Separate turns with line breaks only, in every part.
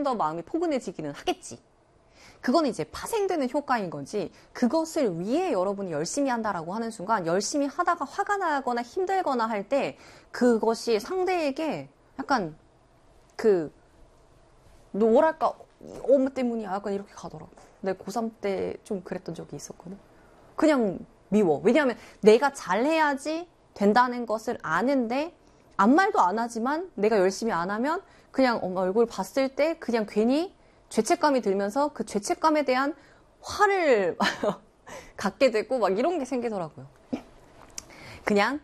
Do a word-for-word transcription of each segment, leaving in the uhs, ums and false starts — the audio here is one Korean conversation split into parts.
조금 더 마음이 포근해지기는 하겠지. 그건 이제 파생되는 효과인 거지. 그것을 위해 여러분이 열심히 한다라고 하는 순간 열심히 하다가 화가 나거나 힘들거나 할 때 그것이 상대에게 약간 그 뭐랄까 엄마 때문이야 약간 이렇게 가더라고. 내가 고삼 때 좀 그랬던 적이 있었거든. 그냥 미워. 왜냐하면 내가 잘해야지 된다는 것을 아는데 아무 말도 안 하지만 내가 열심히 안 하면 그냥 엄마 얼굴 봤을 때 그냥 괜히 죄책감이 들면서 그 죄책감에 대한 화를 갖게 되고 막 이런 게 생기더라고요. 그냥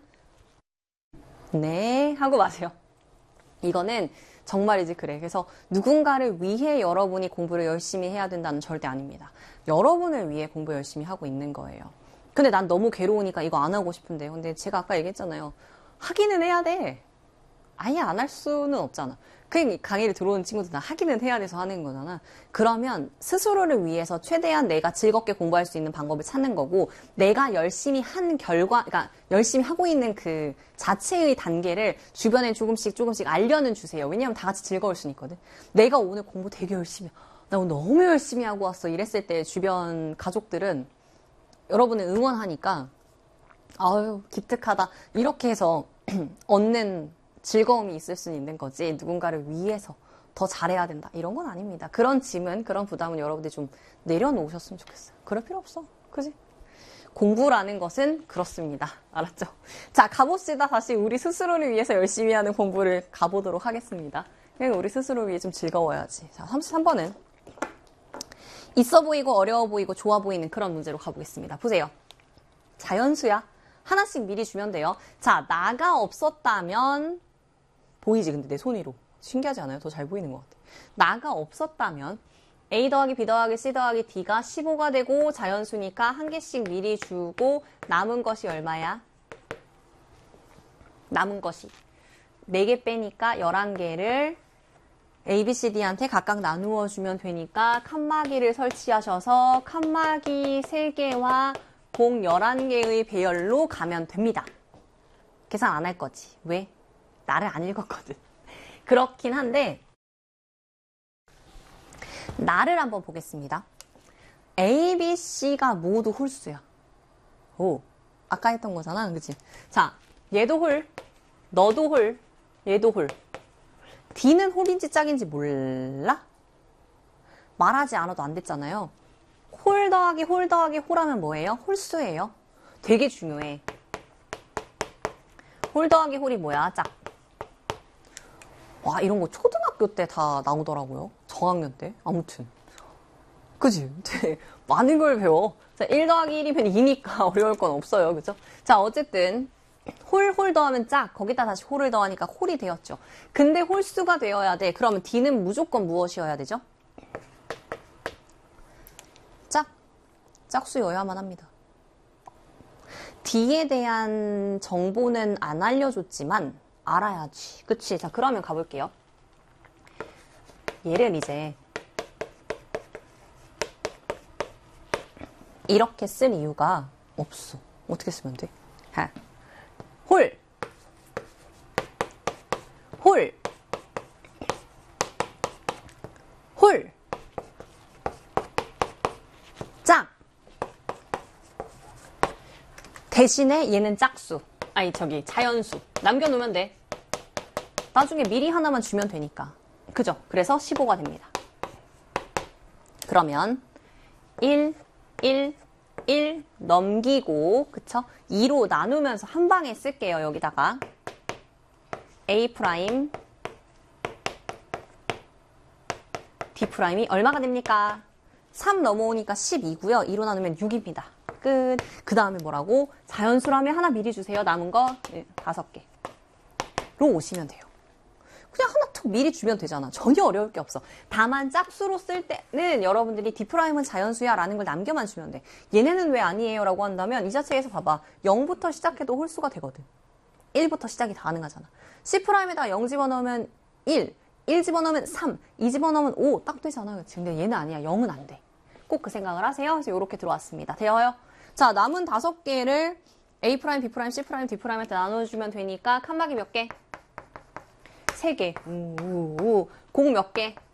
네 하고 마세요. 이거는 정말이지 그래. 그래서 누군가를 위해 여러분이 공부를 열심히 해야 된다는 절대 아닙니다. 여러분을 위해 공부 열심히 하고 있는 거예요. 근데 난 너무 괴로우니까 이거 안 하고 싶은데. 근데 제가 아까 얘기했잖아요. 하기는 해야 돼. 아예 안 할 수는 없잖아. 그 강의를 들어오는 친구들 다 하기는 해야 돼서 하는 거잖아. 그러면 스스로를 위해서 최대한 내가 즐겁게 공부할 수 있는 방법을 찾는 거고, 내가 열심히 한 결과, 그러니까 열심히 하고 있는 그 자체의 단계를 주변에 조금씩 조금씩 알려는 주세요. 왜냐하면 다 같이 즐거울 수 있거든. 내가 오늘 공부 되게 열심히, 나 오늘 너무 열심히 하고 왔어. 이랬을 때 주변 가족들은 여러분을 응원하니까 아유 기특하다 이렇게 해서 얻는 즐거움이 있을 수는 있는 거지. 누군가를 위해서 더 잘해야 된다 이런 건 아닙니다. 그런 짐은 그런 부담은 여러분들이 좀 내려놓으셨으면 좋겠어요. 그럴 필요 없어. 그지? 공부라는 것은 그렇습니다. 알았죠? 자, 가봅시다. 다시 우리 스스로를 위해서 열심히 하는 공부를 가보도록 하겠습니다. 그냥 우리 스스로를 위해 좀 즐거워야지. 자, 삼십삼 번은 있어 보이고 어려워 보이고 좋아 보이는 그런 문제로 가보겠습니다. 보세요. 자연수야. 하나씩 미리 주면 돼요. 자, 나가 없었다면 보이지? 근데 내 손 위로. 신기하지 않아요? 더 잘 보이는 것 같아. 나가 없었다면 A 더하기 B 더하기 C 더하기 D가 십오가 되고 자연수니까 한 개씩 미리 주고 남은 것이 얼마야? 남은 것이 네 개 빼니까 열한 개를 A, B, C, D한테 각각 나누어 주면 되니까 칸막이를 설치하셔서 칸막이 세 개와 공 열한 개의 배열로 가면 됩니다. 계산 안 할 거지. 왜? 나를 안 읽었거든. 그렇긴 한데 나를 한번 보겠습니다. A, B, C가 모두 홀수야. 오, 아까 했던 거잖아. 그치? 자, 얘도 홀, 너도 홀, 얘도 홀. D는 홀인지 짝인지 몰라? 말하지 않아도 안 됐잖아요. 홀 더하기 홀 더하기 홀하면 뭐예요? 홀수예요. 되게 중요해. 홀 더하기 홀이 뭐야? 짝. 와, 이런 거 초등학교 때 다 나오더라고요. 저학년 때. 아무튼. 그지? 되게 많은 걸 배워. 자, 일 더하기 일이면 이니까 어려울 건 없어요. 그죠? 자, 어쨌든 홀, 홀 더하면 짝. 거기다 다시 홀을 더하니까 홀이 되었죠. 근데 홀수가 되어야 돼. 그러면 D는 무조건 무엇이어야 되죠? 짝. 짝수여야만 합니다. D에 대한 정보는 안 알려줬지만 알아야지. 그치? 자, 그러면 가볼게요. 얘를 이제 이렇게 쓸 이유가 없어. 어떻게 쓰면 돼? 하. 홀. 홀. 홀. 짝. 대신에 얘는 짝수. 아니, 저기, 자연수. 남겨놓으면 돼. 나중에 미리 하나만 주면 되니까. 그죠? 그래서 십오가 됩니다. 그러면 일, 일, 일 넘기고, 그쵸? 이로 나누면서 한 방에 쓸게요. 여기다가 A 프라임, D 프라임이 얼마가 됩니까? 삼 넘어오니까 십이고요. 이로 나누면 육입니다. 끝. 그 다음에 뭐라고? 자연수라면 하나 미리 주세요. 남은 거 다섯 개로 오시면 돼요. 그냥 하나 툭 미리 주면 되잖아. 전혀 어려울 게 없어. 다만 짝수로 쓸 때는 여러분들이 D'은 자연수야 라는 걸 남겨만 주면 돼. 얘네는 왜 아니에요? 라고 한다면 이 자체에서 봐봐. 영부터 시작해도 홀수가 되거든. 일부터 시작이 가능하잖아. C'에다 영 집어넣으면 일, 일 집어넣으면 삼, 이 집어넣으면 오 딱 되잖아. 그치? 근데 얘는 아니야. 영은 안 돼. 꼭 그 생각을 하세요. 그래서 이렇게 들어왔습니다. 되어요? 자, 남은 다섯 개를 A', B', C', D'한테 나눠주면 되니까 칸막이 몇 개? 세 개. 우, 우, 우. 공 몇 개?